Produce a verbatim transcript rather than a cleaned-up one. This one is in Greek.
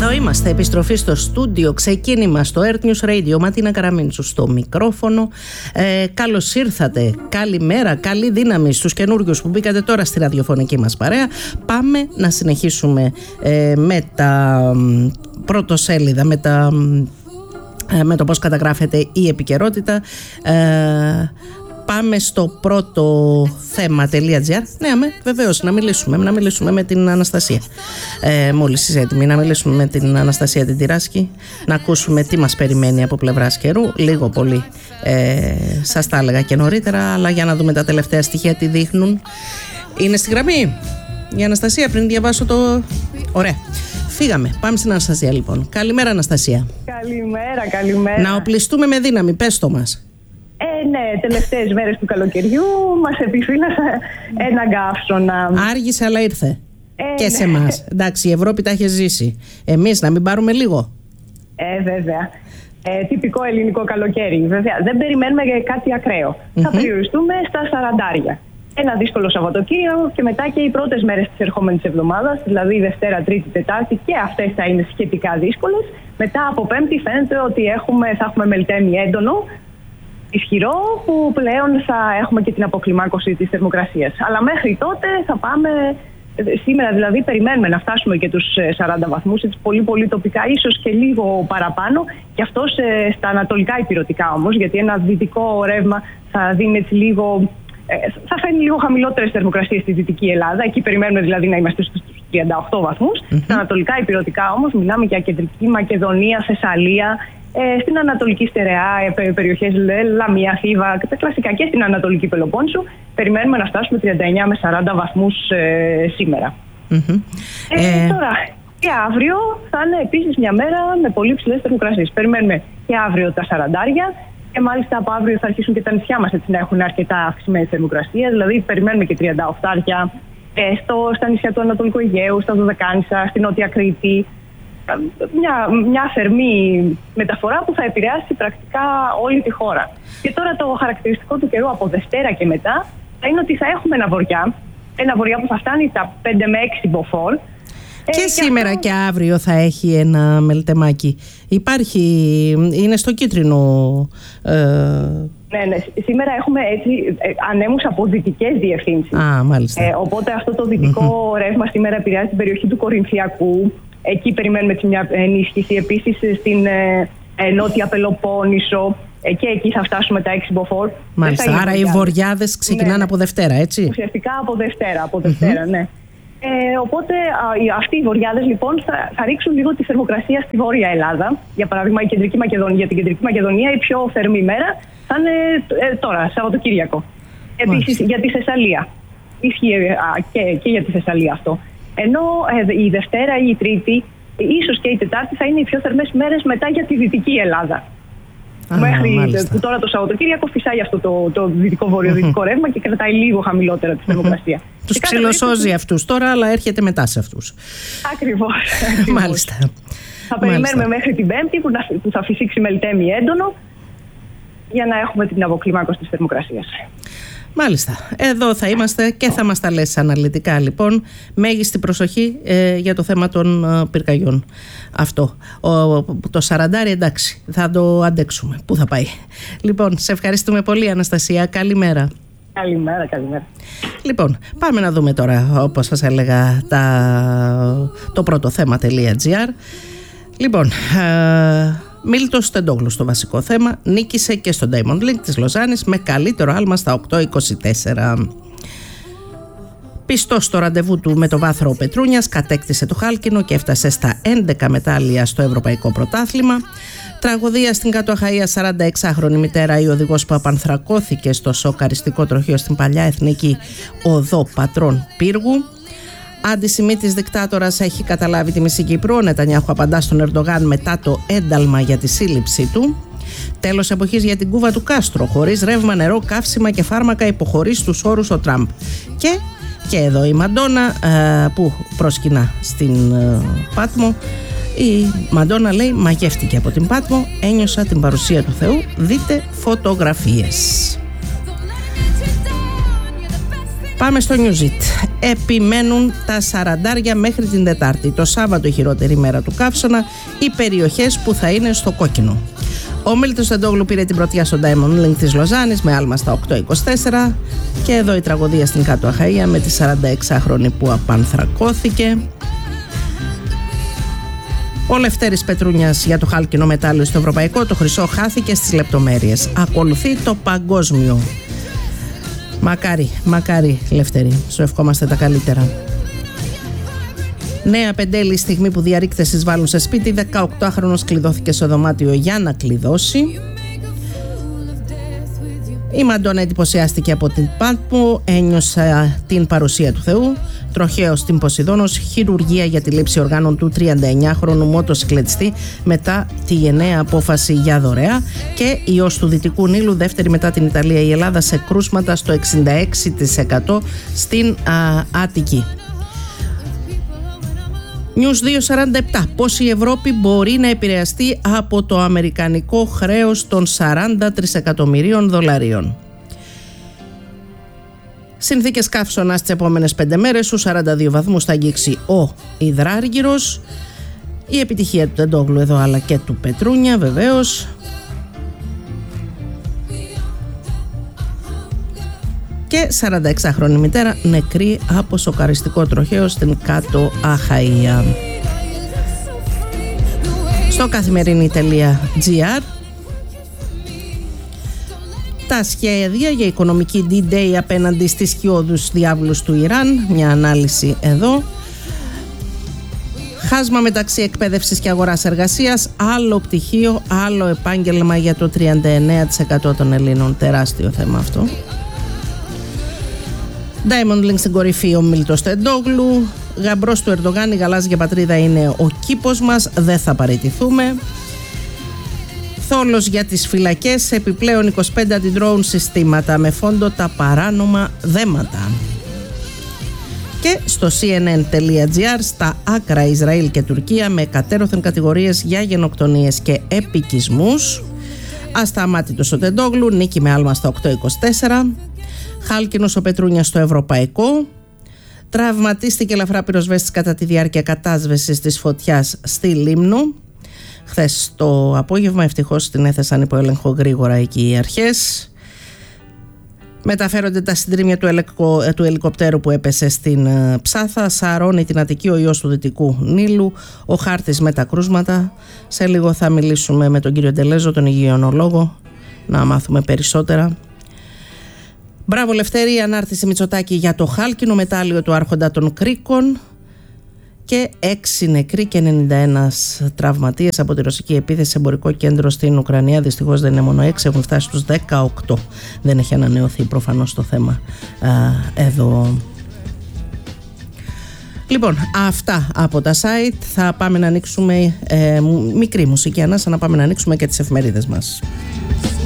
Εδώ είμαστε, επιστροφή στο στούντιο, ξεκίνημα στο Earth News Radio. Ματίνα Καραμίντσου στο μικρόφωνο. Ε, καλώς ήρθατε, καλημέρα, καλή δύναμη στους καινούριους που μπήκατε τώρα στη ραδιοφωνική μας παρέα. Πάμε να συνεχίσουμε ε, με τα πρωτοσέλιδα, με, τα, ε, με το πώς καταγράφεται η επικαιρότητα. Ε, Πάμε στο πρώτο θέμα.gr. Ναι, αμέ, βεβαίως, να μιλήσουμε, να μιλήσουμε με την Αναστασία. Ε, μόλις είσαι έτοιμη, να μιλήσουμε με την Αναστασία την Τυράσκη, να ακούσουμε τι μας περιμένει από πλευράς καιρού. Λίγο πολύ ε, σας τα έλεγα και νωρίτερα, αλλά για να δούμε τα τελευταία στοιχεία τι δείχνουν. Είναι στη γραμμή η Αναστασία, πριν διαβάσω το... Ωραία. Φύγαμε. Πάμε στην Αναστασία λοιπόν. Καλημέρα, Αναστασία. Καλημέρα, καλημέρα. Να οπλιστούμε με δύναμη, πες το μας. Ε, ναι, τελευταίες μέρες του καλοκαιριού μας επιφύλασε ένα καύσωνα. Άργησε, αλλά ήρθε. Ε, και ναι. σε εμάς. Εντάξει, η Ευρώπη τα έχει ζήσει. Εμείς να μην πάρουμε λίγο. Ε, βέβαια. Ε, τυπικό ελληνικό καλοκαίρι. Βέβαια, δεν περιμένουμε για κάτι ακραίο. Mm-hmm. Θα περιοριστούμε στα σαραντάρια. Ένα δύσκολο Σαββατοκύριακο και μετά και οι πρώτες μέρες της ερχόμενης εβδομάδας, δηλαδή Δευτέρα, Τρίτη, Τετάρτη, και αυτές θα είναι σχετικά δύσκολες. Μετά από Πέμπτη φαίνεται ότι έχουμε, θα έχουμε μελτέμι έντονο, ισχυρό, που πλέον θα έχουμε και την αποκλιμάκωση της θερμοκρασίας. Αλλά μέχρι τότε θα πάμε, σήμερα δηλαδή περιμένουμε να φτάσουμε και τους σαράντα βαθμούς, έτσι πολύ πολύ τοπικά, ίσως και λίγο παραπάνω, και αυτό στα ανατολικά υπηρετικά όμως, γιατί ένα δυτικό ρεύμα θα δίνει έτσι λίγο, θα φέρνει λίγο χαμηλότερες θερμοκρασίες στη Δυτική Ελλάδα. Εκεί περιμένουμε δηλαδή να είμαστε στους τριάντα οκτώ βαθμούς. Mm-hmm. Στα ανατολικά υπηρετικά όμως μιλάμε για Κεντρική Μακεδονία, Θεσσαλία, ε, στην Ανατολική Στερεά, ε, περιοχές Λαμία, Θήβα, τα κλασικά, και στην Ανατολική Πελοπόννησο περιμένουμε να φτάσουμε τριάντα εννιά με σαράντα βαθμούς ε, σήμερα. Mm-hmm. Ε, ε... Τώρα, και αύριο θα είναι επίσης μια μέρα με πολύ ψηλές θερμοκρασίες. Περιμένουμε και αύριο τα σαραντάρια. Και μάλιστα από αύριο θα αρχίσουν και τα νησιά μας έτσι να έχουν αρκετά αυξημένη θερμοκρασία. Δηλαδή, περιμένουμε και τριάντα οκτώ ε, στο, στα νησιά του Ανατολικού Αιγαίου, στα Δωδεκάνησα, στην Νότια Κρήτη. Μια, μια θερμή μεταφορά που θα επηρεάσει πρακτικά όλη τη χώρα. Και τώρα το χαρακτηριστικό του καιρού από Δευτέρα και μετά θα είναι ότι θα έχουμε ένα βοριά. Ένα βοριά που θα φτάνει τα πέντε με έξι μποφόρ. Και, ε, σήμερα και, αυτό... και αύριο θα έχει ένα μελτεμάκι. Υπάρχει, είναι στο κίτρινο. Ε... Ναι, ναι, σήμερα έχουμε έτσι ε, ανέμους από δυτικές διευθύνσεις. Α, μάλιστα. Ε, οπότε αυτό το δυτικό mm-hmm. ρεύμα σήμερα επηρεάζει την περιοχή του Κορινθιακού. Εκεί περιμένουμε έτσι μια ενίσχυση. Επίσης στην ε, ε, Νότια Πελοπόννησο. Ε, και εκεί θα φτάσουμε τα έξι μποφόρ. Μάλιστα, άρα οι βοριάδες ξεκινάνε ναι, από Δευτέρα, έτσι. Ουσιαστικά από Δευτέρα, από Δευτέρα, mm-hmm. ναι. Ε, οπότε α, αυτοί οι βοριάδες λοιπόν θα, θα ρίξουν λίγο τη θερμοκρασία στη Βόρεια Ελλάδα. Για παράδειγμα, η Κεντρική Μακεδονία, για την Κεντρική Μακεδονία η πιο θερμή μέρα θα είναι ε, τώρα, Σαββατοκύριακο. Επίσης για τη Θεσσαλία. Ισχύει α, και, και για τη Θεσσαλία αυτό. Ενώ ε, η Δευτέρα ή η Τρίτη, ίσως και η Τετάρτη, θα είναι οι πιο θερμές μέρες μετά για τη Δυτική Ελλάδα. Α, μέχρι μάλιστα. Που τώρα το Σαββατοκύριακο φυσάει αυτό το, το δυτικό βορειοδυτικό mm-hmm. ρεύμα και κρατάει λίγο χαμηλότερα τη θερμοκρασία. Mm-hmm. Τους ψιλοσώζει αυτούς τώρα, αλλά έρχεται μετά σε αυτούς. Ακριβώς. Μάλιστα. Θα περιμένουμε μάλιστα. μέχρι την Πέμπτη που, που θα φυσήξει μελτέμι έντονο για να έχουμε την αποκλιμάκωση της θερμοκρασίας. Μάλιστα. Εδώ θα είμαστε και θα μας τα λες αναλυτικά λοιπόν. Μέγιστη προσοχή ε, για το θέμα των ε, πυρκαγιών. Αυτό. Ο, το σαραντάρι εντάξει, θα το αντέξουμε. Πού θα πάει. Λοιπόν, σε ευχαριστούμε πολύ Αναστασία. Καλημέρα. Καλημέρα, καλημέρα. Λοιπόν, πάμε να δούμε τώρα, όπως σας έλεγα, τα, το πρώτο θέμα.gr. Λοιπόν, ε, Μίλτος Στεντόγλου στο βασικό θέμα, νίκησε και στο Diamond League της Λοζάνης με καλύτερο άλμα στα οκτώ είκοσι τέσσερα. Πιστός στο ραντεβού του με το βάθρο ο Πετρούνιας, κατέκτησε το χάλκινο και έφτασε στα έντεκα μετάλλια στο Ευρωπαϊκό Πρωτάθλημα. Τραγωδία στην Κάτω Αχαΐα, σαρανταεξάχρονη μητέρα ή οδηγός που απανθρακώθηκε στο σοκαριστικό τροχείο στην παλιά εθνική οδό Πατρών Πύργου. Αντισημίτης δικτάτορας έχει καταλάβει τη μισή Κύπρου. Ο Νετανιάχου απαντά στον Ερντογάν μετά το ένταλμα για τη σύλληψή του. Τέλος εποχής για την Κούβα του Κάστρο. Χωρίς ρεύμα, νερό, καύσιμα και φάρμακα, υποχωρεί στους όρους ο Τραμπ. Και, και εδώ η Μαντόνα ε, που προσκυνά στην ε, Πάτμο. Η Μαντόνα λέει: μαγεύτηκε από την Πάτμο, ένιωσα την παρουσία του Θεού. Δείτε φωτογραφίες. Πάμε στο Newsit. Επιμένουν τα σαραντάρια μέχρι την Τετάρτη. Το Σάββατο η χειρότερη μέρα του καύσωνα. Οι περιοχές που θα είναι στο κόκκινο. Ο Μίλτος Τεντόγλου πήρε την πρωτιά στο Diamond Link της Λοζάνης με άλμα στα οκτώ είκοσι τέσσερα. Και εδώ η τραγωδία στην Κάτω Αχαΐα με τη σαρανταεξάχρονη που απανθρακώθηκε. Ο Λευτέρης Πετρούνιας για το χάλκινο μετάλλιο στο ευρωπαϊκό. Το χρυσό χάθηκε στις λεπτομέρειες. Ακολουθεί το παγκόσμιο. Μακάρι, μακάρι Λευτέρη, σου ευχόμαστε τα καλύτερα. Νέα Πεντέλη, στιγμή που διαρρήκτες εισβάλλουν σε σπίτι. δεκαοκτάχρονος κλειδώθηκε στο δωμάτιο για να κλειδώσει. Η Μαντόνα εντυπωσιάστηκε από την Πάτμο, ένιωσε την παρουσία του Θεού. Τροχαίος στην Ποσειδώνος, χειρουργία για τη λήψη οργάνων του τριανταεννιάχρονου μοτοσυκλετιστή μετά τη γενναία απόφαση για δωρεά. Και ιός του Δυτικού Νείλου, δεύτερη μετά την Ιταλία η Ελλάδα σε κρούσματα στο εξήντα έξι τοις εκατό στην α, Αττική. News δύο σαράντα επτά. Πώς η Ευρώπη μπορεί να επηρεαστεί από το αμερικανικό χρέος των σαράντα τρισεκατομμυρίων δολαρίων. Συνθήκες καύσωνα στις επόμενες πέντε μέρες. Στους σαράντα δύο βαθμούς θα αγγίξει ο υδράργυρος. Η επιτυχία του Τεντόγλου εδώ, αλλά και του Πετρούνια βεβαίως. Και σαρανταεξάχρονη μητέρα νεκρή από σοκαριστικό τροχαίο στην Κάτω Αχαΐα. Στο καθημερινή.gr τα σχέδια για οικονομική ντι-Day απέναντι στις σκιώδους διάβλους του Ιράν. Μια ανάλυση εδώ. Χάσμα μεταξύ εκπαίδευσης και αγοράς εργασίας. Άλλο πτυχίο, άλλο επάγγελμα για το τριάντα εννέα τοις εκατό των Ελλήνων. Τεράστιο θέμα αυτό. Diamond Link στην κορυφή ο Μίλτος Τεντόγλου. Γαμπρός του Ερντογάν, η γαλάζια πατρίδα είναι ο κήπος μας. Δεν θα παραιτηθούμε. Θόλος για τις φυλακές, επιπλέον είκοσι πέντε αντι-drone συστήματα με φόντο τα παράνομα δέματα. Και στο σι εν εν τελεία τζι άρ στα άκρα Ισραήλ και Τουρκία με κατέρωθεν κατηγορίες για γενοκτονίες και επικισμούς. Ασταμάτητος ο Τεντόγλου, νίκη με άλμα στα οκτώ είκοσι τέσσερα. Χάλκινος ο Πετρούνιας στο ευρωπαϊκό. Τραυματίστηκε ελαφρά πυροσβέστης κατά τη διάρκεια κατάσβεσης της φωτιάς στη Λίμνο. Χθες το απόγευμα ευτυχώς την έθεσαν υπό έλεγχο γρήγορα εκεί οι αρχές. Μεταφέρονται τα συντρίμμια του, ελεκο, του ελικοπτέρου που έπεσε στην uh, Ψάθα. Σαρώνει την Αττική ο ιός του Δυτικού Νείλου. Ο χάρτης με τα κρούσματα. Σε λίγο θα μιλήσουμε με τον κύριο Ντελέζο, τον υγειονολόγο, να μάθουμε περισσότερα. Μπράβο Λευτέρη, η ανάρτηση Μητσοτάκη για το χάλκινο μετάλλιο του Άρχοντα των Κρίκων. Και έξι νεκροί και ενενήντα ένας τραυματίες από τη ρωσική επίθεση σε εμπορικό κέντρο στην Ουκρανία. Δυστυχώς δεν είναι μόνο έξι, έχουν φτάσει στους δεκαοκτώ. Δεν έχει ανανεωθεί προφανώς το θέμα α, εδώ. Λοιπόν, αυτά από τα site. Θα πάμε να ανοίξουμε ε, μικρή μουσική ανάσα, να πάμε να ανοίξουμε και τις εφημερίδες μας.